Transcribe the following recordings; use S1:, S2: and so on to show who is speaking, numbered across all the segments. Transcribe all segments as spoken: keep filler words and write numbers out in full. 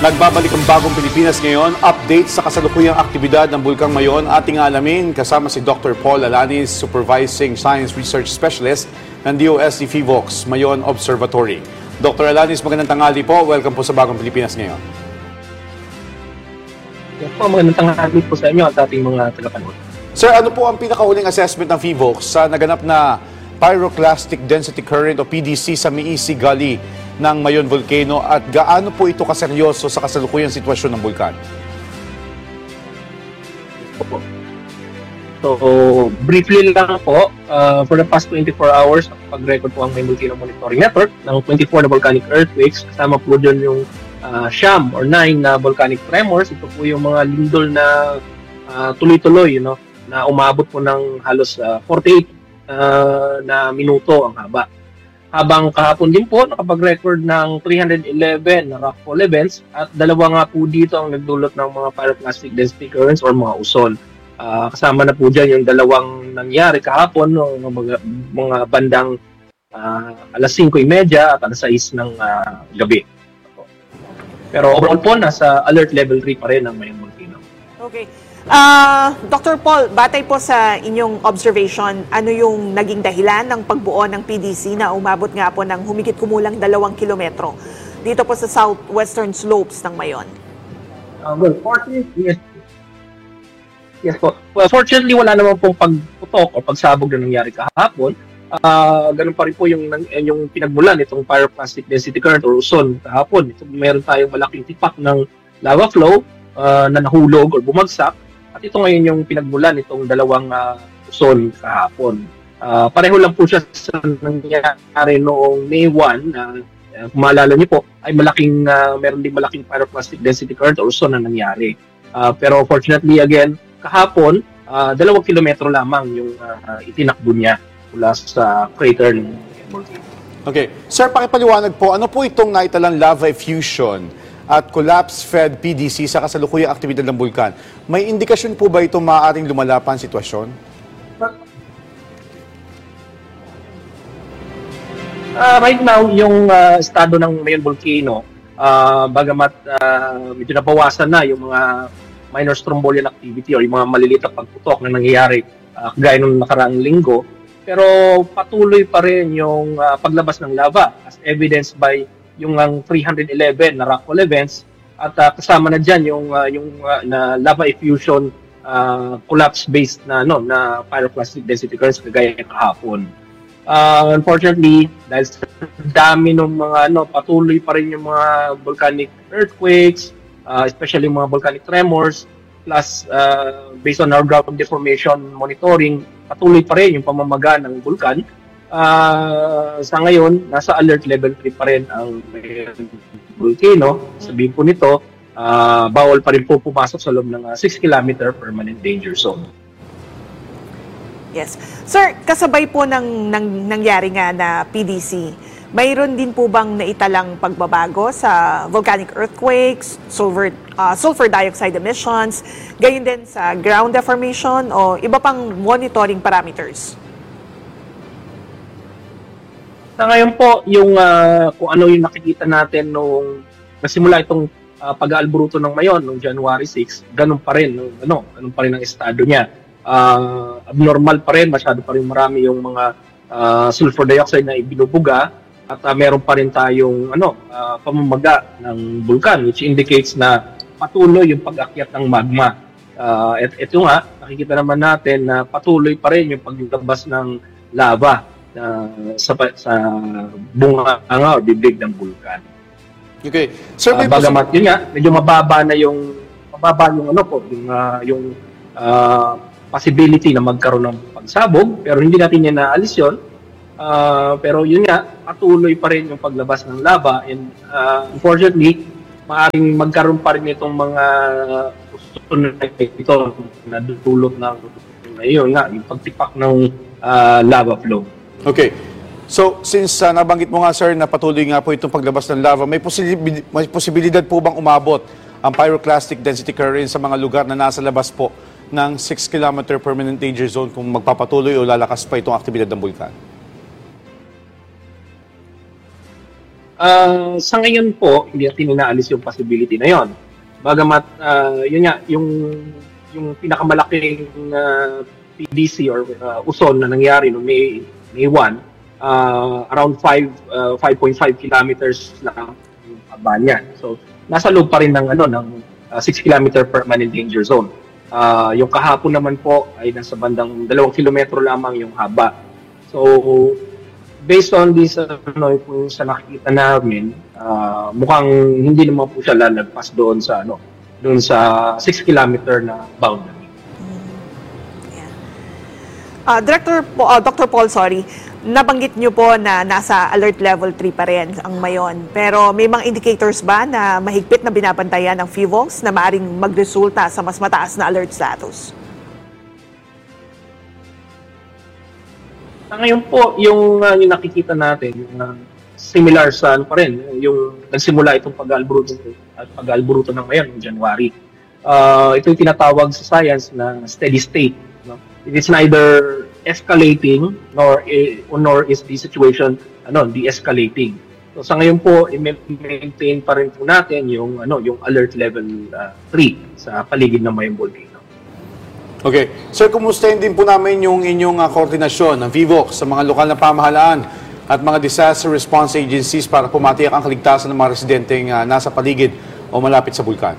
S1: Nagbabalik ang bagong Pilipinas ngayon. Update sa kasalukuyang aktibidad ng Bulkang Mayon. Ating alamin kasama si Doctor Paul Alanis, Supervising Science Research Specialist ng D O S T PHIVOLCS Mayon Observatory. Doctor Alanis, magandang tanghali po. Welcome po sa bagong Pilipinas ngayon.
S2: Yes po, magandang tanghali po sa inyo at ating mga tagapanood.
S1: Sir, ano po ang pinakahuling assessment ng PHIVOLCS sa naganap na Pyroclastic Density Current o P D C sa Miisi Gully ng Mayon Volcano at gaano po ito kaseryoso sa kasalukuyang sitwasyon ng bulkan?
S2: So, briefly lang po, uh, for the past twenty-four hours, pag-record po ang Mayon Volcano Monitoring Network ng twenty-four na volcanic earthquakes. Kasama po dyan yung uh, siyam or nine na volcanic tremors. Ito po yung mga lindol na uh, tuloy-tuloy, you know, na umabot po ng halos uh, forty-eight uh, na minuto ang haba. Habang kahapon din po, nakapag-record ng three hundred eleven na rockfall events at dalawa nga po dito ang nagdulot ng mga pyroclastic density currents or mga usol. Uh, kasama na po dyan yung dalawang nangyari kahapon, no, mga, mga bandang uh, alas singko trenta at alas sais ng uh, gabi. Pero overall po, nasa alert level three pa rin ang Mayon Volcano.
S3: Okay. Uh, Doctor Paul, batay po sa inyong observation, ano yung naging dahilan ng pagbuo ng P D C na umabot nga po ng humigit kumulang dalawang kilometro dito po sa southwestern slopes ng Mayon?
S2: Uh, well, fortunately, yes. Yes po. Well, fortunately, wala naman pong pagputok o pagsabog na nangyari kahapon. Uh, ganun pa rin po yung, yung pinagmulan itong pyroclastic density current or usol kahapon. Ito, meron tayong malaking tipak ng lava flow uh, na nahulog or bumagsak. At ito ngayon yung pinagmulan itong dalawang uh, usol kahapon. Uh, pareho lang po siya sa nangyari noong May first, na uh, kung maalala niyo po, ay malaking, uh, meron din malaking pyroclastic density current or usol na nangyari. Uh, pero fortunately again, kahapon, uh, dalawang kilometro lamang yung uh, itinakbo niya mula sa crater ng volcano.
S1: Okay. Sir, pakipaliwanag po, ano po itong naitalang lava effusion at collapse-fed P D C sa kasalukuyang aktibidad ng bulkan? May indikasyon po ba ito maaaring lumala pa ang sitwasyon?
S2: Uh, right now, yung uh, estado ng Mayon Volcano, uh, bagamat uh, medyo nabawasan na yung mga minor strombolian activity o yung mga maliliit na pagputok na nangyayari uh, gaya nung nakaraang linggo, pero patuloy pa rin yung uh, paglabas ng lava as evidenced by yung ang three hundred eleven na rockfall events at uh, kasama na diyan yung uh, yung uh, na lava effusion uh, collapse based na no na pyroclastic density currents kagaya kahapon. Uh, unfortunately, dahil sa dami ng mga ano patuloy pa rin yung mga volcanic earthquakes, uh, especially mga volcanic tremors, plus uh, based on our ground deformation monitoring, patuloy pa rin yung pamamaga ng bulkan. Uh, sa ngayon, nasa alert level three pa rin ang volcano. Sabihin po nito, uh, bawal pa rin po pumasok sa loob ng uh, six kilometer permanent danger zone.
S3: Yes. Sir, kasabay po ng, ng nangyari nga na P D C, mayroon din po bang naitalang pagbabago sa volcanic earthquakes, sulfur, uh, sulfur dioxide emissions, gayon din sa ground deformation o iba pang monitoring parameters?
S2: Sa ngayon po, yung uh, kung ano yung nakikita natin nung nasimula itong uh, pag-aalburuto ng Mayon noong January sixth, ganun pa rin, no, ano, ganun pa rin ang estado niya. Uh, abnormal pa rin, masyado pa rin marami yung mga uh, sulfur dioxide na ibinubuga at uh, meron pa rin tayong ano, uh, pamamaga ng bulkan which indicates na patuloy yung pag-akyat ng magma. Uh, at ito nga, nakikita naman natin na patuloy pa rin yung paglabas ng lava Uh, sa, sa bunga nga o bibig ng bulkan.
S1: Okay. Sir,
S2: uh, bagamat yun nga, medyo mababa na yung mababa yung ano po, yung, uh, yung uh, possibility na magkaroon ng pagsabog, pero hindi natin yan naalis yun. Uh, pero yun nga, patuloy pa rin yung paglabas ng lava and uh, unfortunately, maaaring magkaroon pa rin itong mga gusto na ito na dutulot ng ayun nga, yung pagtipak ng uh, lava flow.
S1: Okay. So, since uh, nabanggit mo nga, sir, na patuloy nga po itong paglabas ng lava, may, posibil may posibilidad po bang umabot ang pyroclastic density current sa mga lugar na nasa labas po ng six kilometer permanent danger zone kung magpapatuloy o lalakas pa itong aktibidad ng bulkan?
S2: Uh, sa ngayon po, hindi natin inaalis yung possibility na yon. Bagamat, uh, yun nga, yung, yung pinakamalaking uh, P D C or uh, uson na nangyari noong May, May first, uh, around five point five kilometers lang yung haba niya. So, nasa loob pa rin ng, ano, ng uh, six kilometer permanent danger zone. Uh, yung kahapon naman po ay nasa bandang dalawang kilometro lamang yung haba. So, based on this, ano, kung sa nakikita namin, uh, mukhang hindi naman po siya lalagpas doon sa, ano, doon sa six kilometer na boundary.
S3: Yeah. Uh, Director, po, uh, Doctor Paul, sorry, nabanggit niyo po na nasa alert level three pa rin ang Mayon. Pero may mga indicators ba na mahigpit na binabantayan ng P H I V O X na maaring magresulta sa mas mataas na alert status?
S2: Ngayon po, yung, uh, yung nakikita natin, yung, uh, similar sa ano pa rin, yung nagsimula itong pag-alburuto at pag-alburuto ng ngayon, ng January. Uh, ito yung tinatawag sa science na steady state. No? It is neither escalating nor nor is the situation ano de-escalating. So sa ngayon po, i-maintain pa rin po natin yung ano yung alert level uh, three sa paligid ng Mayon Volcano.
S1: Okay. Sir, kumustahin din po namin yung inyong uh, koordinasyon ng P H I V O X sa mga lokal na pamahalaan at mga disaster response agencies para pumatiyak ang kaligtasan ng mga residenteng uh, nasa paligid o malapit sa bulkan?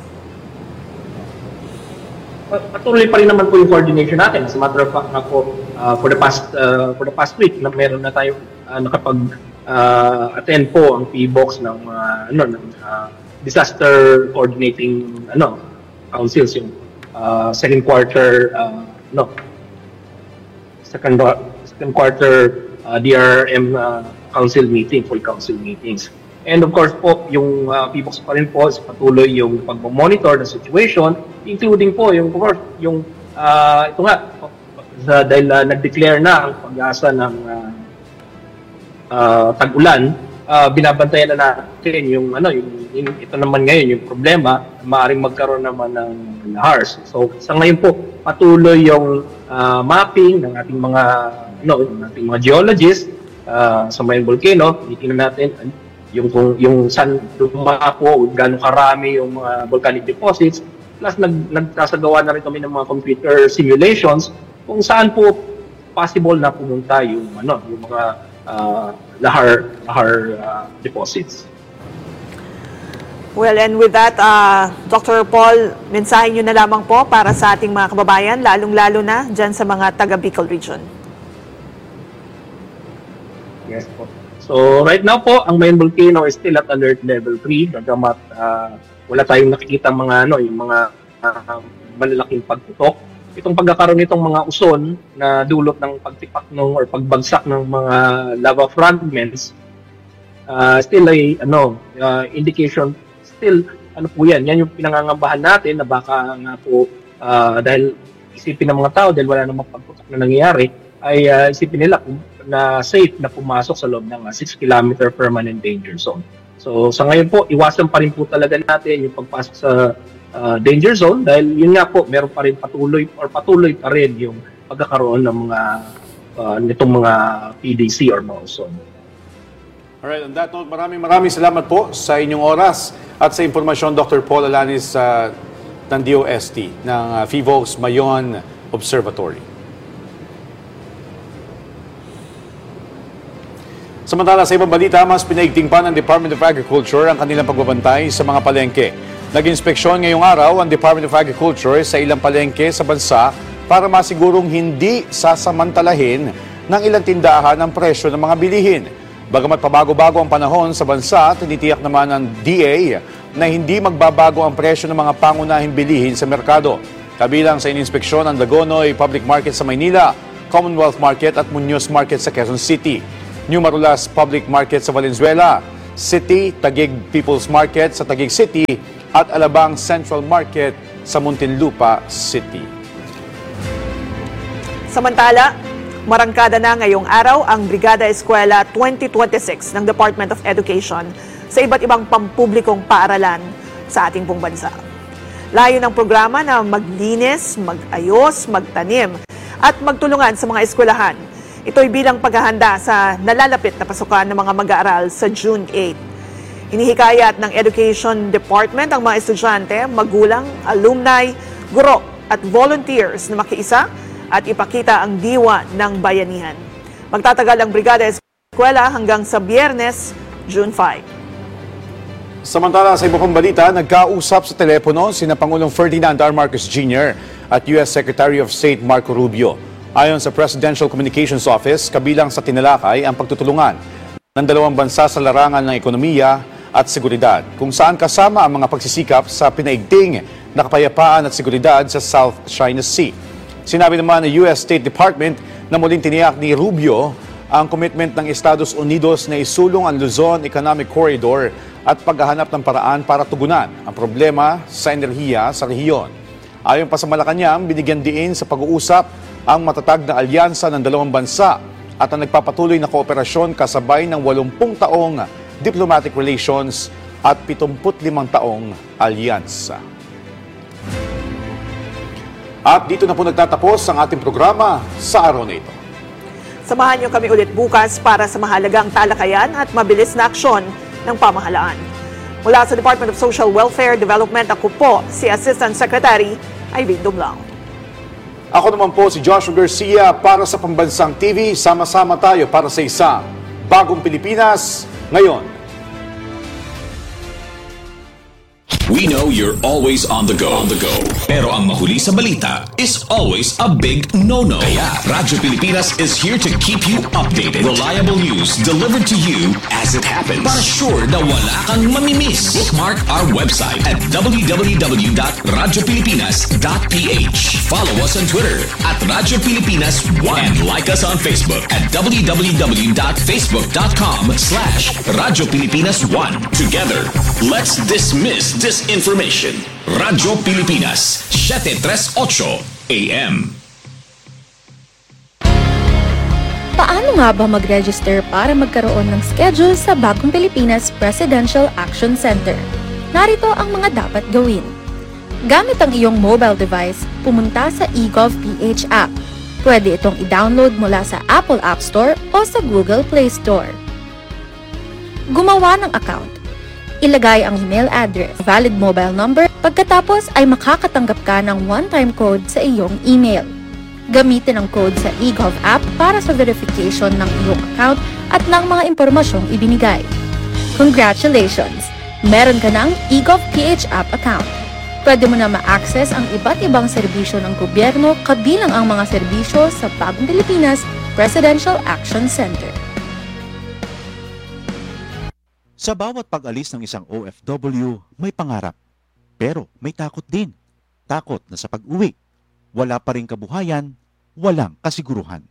S2: Patuloy pa rin naman po yung coordination natin. As a matter of fact na po, uh, for the past uh, for the past week, na meron na tayong uh, nakapag uh, attend po ang P H I V O X ng uh, ano ng uh, disaster coordinating ano councils, yung uh, second quarter uh, no second second quarter uh, D R M uh, council meeting, full council meetings. And of course po, yung uh, P H I V O X pa rin po is patuloy yung pag-monitor ng situation, including po yung, of course, yung, uh, ito nga, uh, dahil uh, nag-declare na ang pag-asa ng uh, uh, tag-ulan, uh, binabantayan na natin yung, ano, yung, yung, ito naman ngayon, yung problema, maaaring magkaroon naman ng lahars. So, sa ngayon po, patuloy yung uh, mapping ng ating mga, ano, ng ating mga geologists uh, sa Mayon Volcano. Titingnan natin yung kung yung saan lumapo, gaano karami yung mga volcanic deposits, plus nag nagsasagawa na rin kami ng mga computer simulations kung saan po possible na pumunta yung ano yung mga uh, lahar lahar uh, deposits.
S3: Well, and with that, uh, Doctor Paul, mensahe nyo na lamang po para sa ating mga kababayan, lalong-lalo na dyan sa mga taga-Bicol region.
S2: Yes po. So right now po, ang Mayon Volcano is still at alert level three, bagamat uh, wala tayong nakikita mga ano, yung mga uh, malalaking pagputok. Itong pagkakaroon nitong mga uson na dulot ng pagtipak ng or pagbagsak ng mga lava fragments, uh, still ay ano, uh, indication, still ano po yan, yan yung pinangangambahan natin na baka nga po uh, dahil isipin ng mga tao dahil wala namang pagputok na nangyayari, ay uh, isipin nila kung na safe na pumasok sa loob ng uh, six kilometer permanent danger zone. So sa ngayon po, iwasan pa rin po talaga natin yung pagpasok sa uh, danger zone dahil yun nga po, meron pa rin patuloy or patuloy pa rin yung pagkakaroon ng mga uh, nitong mga P D C or mga uson.
S1: Alright, on that note, maraming maraming salamat po sa inyong oras at sa impormasyon, Doctor Paul Alanis uh, ng D O S T ng uh, P H I V O X Mayon Observatory. Samantala sa ibang balita, mas pinaigting pa ng Department of Agriculture ang kanilang pagbabantay sa mga palengke. Nag-inspeksyon ngayong araw ang Department of Agriculture sa ilang palengke sa bansa para masigurong hindi sasamantalahin ng ilang tindahan ang presyo ng mga bilihin. Bagamat pabago-bago ang panahon sa bansa, tinitiyak naman ng D A na hindi magbabago ang presyo ng mga pangunahing bilihin sa merkado. Kabilang sa ininspeksyon ang Dagonoy Public Market sa Maynila, Commonwealth Market at Muñoz Market sa Quezon City, New Marulas Public Market sa Valenzuela, City, Taguig People's Market sa Taguig City at Alabang Central Market sa Muntinlupa City.
S3: Samantala, marangkada na ngayong araw ang Brigada Eskwela twenty twenty-six ng Department of Education sa iba't ibang pampublikong paaralan sa ating pong bansa. Layo ng programa na maglinis, mag-ayos, magtanim at magtulungan sa mga eskwelahan. Ito'y bilang paghahanda sa nalalapit na pasukan ng mga mag-aaral sa June eighth. Hinihikayat ng Education Department ang mga estudyante, magulang, alumni, guro at volunteers na makiisa at ipakita ang diwa ng bayanihan. Magtatagal ang Brigada Eskwela hanggang sa Biyernes, June fifth.
S1: Samantala sa iba pang balita, nagkausap sa telepono sina Pangulong Ferdinand R. Marcos Junior at U S Secretary of State Marco Rubio. Ayon sa Presidential Communications Office, kabilang sa tinalakay ang pagtutulungan ng dalawang bansa sa larangan ng ekonomiya at seguridad, kung saan kasama ang mga pagsisikap sa pinaigting na kapayapaan at seguridad sa South China Sea. Sinabi naman ng U S State Department na muling tiniyak ni Rubio ang commitment ng Estados Unidos na isulong ang Luzon Economic Corridor at paghahanap ng paraan para tugunan ang problema sa enerhiya sa rehiyon. Ayon pa sa Malacanang, binigyan diin sa pag-uusap ang matatag na alyansa ng dalawang bansa at ang nagpapatuloy na kooperasyon kasabay ng walumpung taong diplomatic relations at pitungput limang taong alyansa. At dito na po nagtatapos ang ating programa sa araw na ito.
S3: Samahan niyo kami ulit bukas para sa mahalagang talakayan at mabilis na aksyon ng pamahalaan. Mula sa Department of Social Welfare Development, ako po si Assistant Secretary Irene Dumlao.
S1: Ako naman po si Joshua Garcia para sa Pambansang T V. Sama-sama tayo para sa isang bagong Pilipinas ngayon.
S4: We know you're always on the go. On the go. Pero ang mahuli sa balita is always a big no-no. Kaya Radyo Pilipinas is here to keep you updated. Reliable news delivered to you as it happens. Para sure na wala kang mamimiss. Bookmark our website at w w w dot radyo pilipinas dot p h. Follow us on Twitter at Radyo Pilipinas one. And like us on Facebook at w w w dot facebook dot com slash Radyo Pilipinas one. Together, let's dismiss this information. Radyo Pilipinas, seven thirty-eight A M.
S5: Paano nga ba mag-register para magkaroon ng schedule sa Bagong Pilipinas Presidential Action Center? Narito ang mga dapat gawin. Gamit ang iyong mobile device, pumunta sa eGovPH app. Pwede itong i-download mula sa Apple App Store o sa Google Play Store. Gumawa ng account. Ilagay ang email address, valid mobile number, pagkatapos ay makakatanggap ka ng one-time code sa iyong email. Gamitin ang code sa eGov app para sa verification ng iyong account at ng mga impormasyong ibinigay. Congratulations! Meron ka ng eGovPH app account. Pwede mo na ma-access ang iba't ibang serbisyo ng gobyerno kabilang ang mga serbisyo sa Bagong Pilipinas Presidential Action Center.
S6: Sa bawat pag-alis ng isang O F W, may pangarap. Pero may takot din. Takot na sa pag-uwi. Wala pa ring kabuhayan, walang kasiguruhan.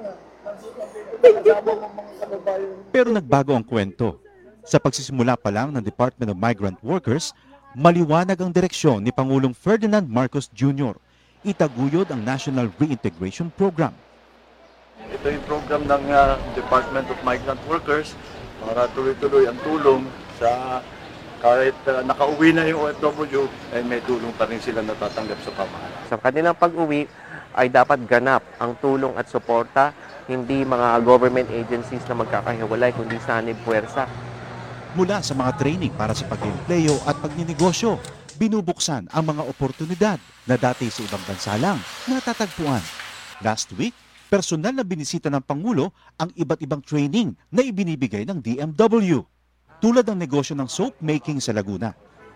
S6: Pero nagbago ang kwento. Sa pagsisimula pa lang ng Department of Migrant Workers, maliwanag ang direksyon ni Pangulong Ferdinand Marcos Junior Itaguyod ang National Reintegration Program.
S7: Ito yung program ng uh, Department of Migrant Workers para tuloy-tuloy ang tulong sa kahit uh, nakauwi na yung O F W, ay may tulong pa rin sila natatanggap sa pamahalaan.
S8: Sa kanilang pag-uwi ay dapat ganap ang tulong at suporta, hindi mga government agencies na magkakahiwalay, kundi sanib puwersa.
S6: Mula sa mga training para sa pag-empleo at pagninegosyo, binubuksan ang mga oportunidad na dati sa ibang bansa lang natatagpuan. Last week, personal na binisita ng Pangulo ang iba't ibang training na ibinibigay ng D M W. Tulad ng negosyo ng soap making sa Laguna.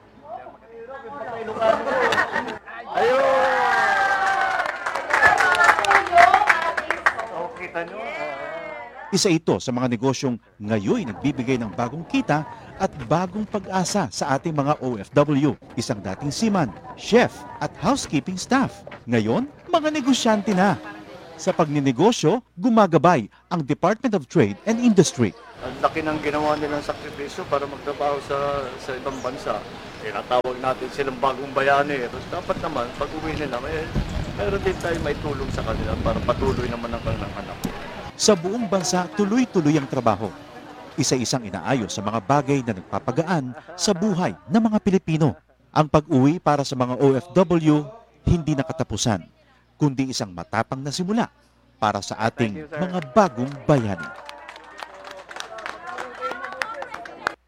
S6: Isa ito sa mga negosyong ngayon nagbibigay ng bagong kita at bagong pag-asa sa ating mga O F W. Isang dating seaman, chef at housekeeping staff. Ngayon, mga negosyante na. Sa pagninegosyo, gumagabay ang Department of Trade and Industry.
S7: Ang laki ng ginawa nilang sakripisyo para magtrabaho sa sa ibang bansa. Tinatawag natin silang bagong bayani. Tapos dapat naman, pag uwi nila, may, meron din tayo may tulong sa kanila para patuloy naman ang kanilang anak.
S6: Sa buong bansa, tuloy-tuloy ang trabaho. Isa-isang inaayos sa mga bagay na nagpapagaan sa buhay ng mga Pilipino. Ang pag-uwi para sa mga O F W, hindi nakatapusan, kundi isang matapang na simula para sa ating mga bagong bayani.